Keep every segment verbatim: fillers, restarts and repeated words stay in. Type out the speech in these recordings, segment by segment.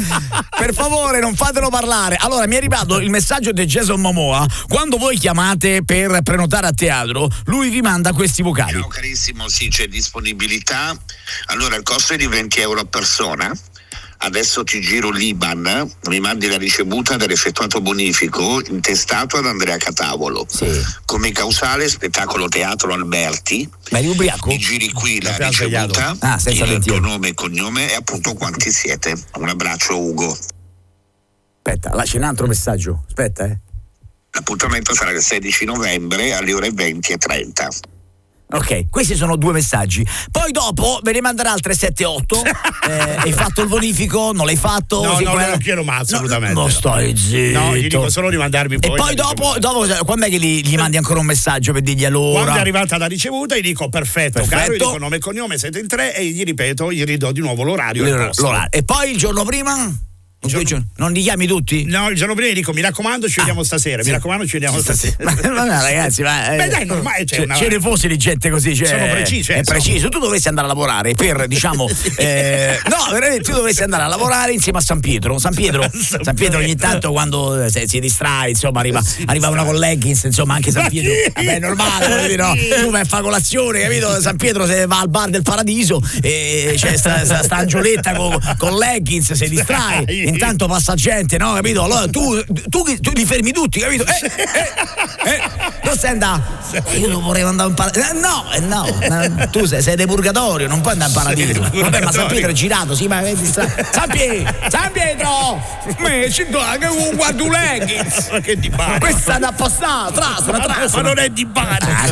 Per favore, non fatelo parlare. Allora, mi è arrivato il messaggio di Jason Momoa. Quando voi chiamate per prenotare a teatro, lui vi manda questi vocali. Ciao carissimo, sì, c'è disponibilità. Allora, il costo è di venti euro a persona. Adesso ti giro l'I B A N, mi mandi la ricevuta dell'effettuato bonifico intestato ad Andrea Catavolo. Sì. Come causale spettacolo Teatro Alberti. Ma eri ubriaco? Mi giri qui la ricevuta, ah, senza il denti. tuo nome e cognome e appunto quanti siete. Un abbraccio Ugo. Aspetta, là c'è un altro messaggio. Aspetta, eh. L'appuntamento sarà il sedici novembre alle ore venti e trenta. Ok, questi sono due messaggi. Poi dopo ve ne manderà altre sette otto. eh, hai fatto il bonifico? Non l'hai fatto? No, sì, no, quella... non chiedo mai assolutamente. No, non stai zitto. No, gli dico solo di mandarmi poi. E poi dopo, dopo quando è che gli, gli mandi ancora un messaggio per dirgli allora? Quando è arrivata la ricevuta gli dico perfetto, perfetto. caro, gli dico nome e cognome, siete in tre e gli ripeto, gli ridò di nuovo l'orario. L- l'orario. E poi il giorno prima? Giorno... Non li chiami tutti? No, il giorno prima dico mi raccomando ci vediamo ah, stasera, sì. mi raccomando ci vediamo stasera. Ma, ma no, ragazzi, ma beh dai, normale, cioè, una... ce ne fosse di gente così, cioè, sono preciso, è preciso. Tu dovessi andare a lavorare per, diciamo, eh, no, veramente tu dovessi andare a lavorare insieme a San Pietro. San Pietro, San Pietro ogni tanto quando si, si distrae, insomma, arriva, si arriva una con leggings, insomma, anche San Pietro. Vabbè, è normale, no? Tu vai a fare colazione, capito? San Pietro se va al bar del Paradiso e c'è sta, sta, sta Angioletta con, con leggings, si distrae, intanto passa gente, no, capito? Allora tu, tu, tu li fermi tutti, capito? Eh, eh, eh, non stai andando. Io non vorrei andare in paradiso. No, eh, no, no, tu sei, sei del purgatorio, non puoi andare in paradiso. Vabbè, ma San Pietro è girato, sì, ma vedi, sta... San Pietro, San Pietro! Me ci do anche un guardo leggings. Ma che di bar? Questa è da appostare, trastra, trastra. Ma non è di bar. Ah,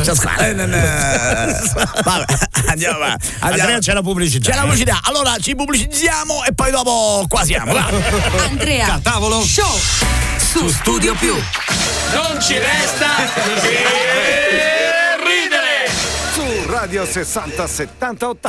vabbè, andiamo avanti. Andrea, c'è la pubblicità. C'è la pubblicità. Allora ci pubblicizziamo e poi dopo qua siamo. Andrea Catavolo Show su Studio Più. Non ci resta che ridere su Radio sessanta settanta ottanta.